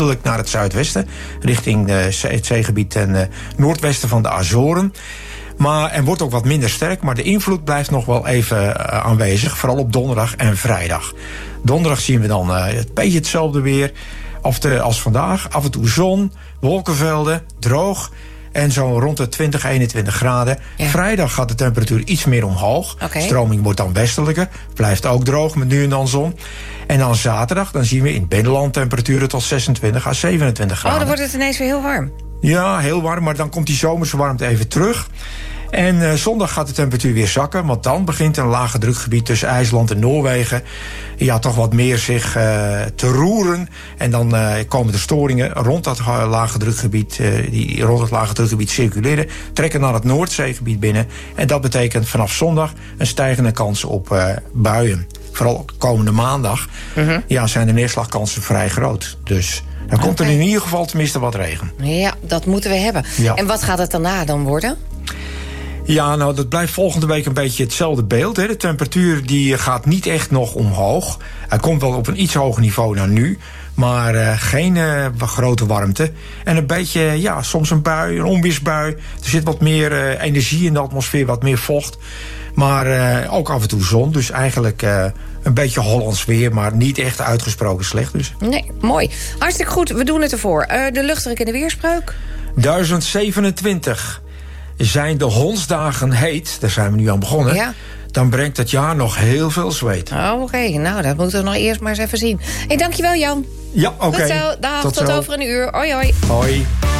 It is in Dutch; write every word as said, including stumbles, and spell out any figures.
geleidelijk naar het zuidwesten, richting uh, het zeegebied en uh, noordwesten van de Azoren. Maar, en wordt ook wat minder sterk, maar de invloed blijft nog wel even uh, aanwezig. Vooral op donderdag en vrijdag. Donderdag zien we dan uh, een beetje hetzelfde weer of de, als vandaag. Af en toe zon, wolkenvelden, droog. En zo rond de twintig, eenentwintig graden. Ja. Vrijdag gaat de temperatuur iets meer omhoog. Okay. Stroming wordt dan westelijker. Blijft ook droog met nu en dan zon. En dan zaterdag, dan zien we in het binnenland temperaturen tot zesentwintig à zevenentwintig graden. Oh, dan wordt het ineens weer heel warm. Ja, heel warm, maar dan komt die zomerse warmte even terug. En uh, zondag gaat de temperatuur weer zakken, want dan begint een lage drukgebied tussen IJsland en Noorwegen ja, toch wat meer zich uh, te roeren. En dan uh, komen de storingen rond dat lage drukgebied, uh, die rond het lage drukgebied circuleren, trekken naar het Noordzeegebied binnen. En dat betekent vanaf zondag een stijgende kans op uh, buien. Vooral komende maandag uh-huh. ja, zijn de neerslagkansen vrij groot. Dus dan komt er in ieder geval tenminste wat regen. Ja, dat moeten we hebben. Ja. En wat gaat het daarna dan worden? Ja, nou, dat blijft volgende week een beetje hetzelfde beeld. Hè. De temperatuur die gaat niet echt nog omhoog. Hij komt wel op een iets hoger niveau dan nu. Maar uh, geen uh, grote warmte. En een beetje, ja, soms een bui, een onweersbui. Er zit wat meer uh, energie in de atmosfeer, wat meer vocht. Maar uh, ook af en toe zon. Dus eigenlijk uh, een beetje Hollands weer, maar niet echt uitgesproken slecht. Dus. Nee, mooi. Hartstikke goed, we doen het ervoor. Uh, de luchtdruk en de weerspreuk? duizend zevenentwintig. Zijn de hondsdagen heet, daar zijn we nu aan begonnen, ja. Dan brengt het jaar nog heel veel zweet. Oh, oké, okay. Nou, dat moeten we nog eerst maar eens even zien. Hey, dankjewel Jan. Ja, oké. Okay. Tot zo, dag, tot, tot over een uur. Hoi, hoi. Hoi.